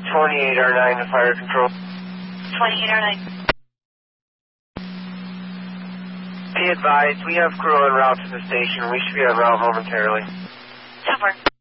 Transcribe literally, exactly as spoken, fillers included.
twenty-eight R nine to fire control. twenty-eight R nine. Be advised, we have crew en route to the station. We should be en route momentarily. So far.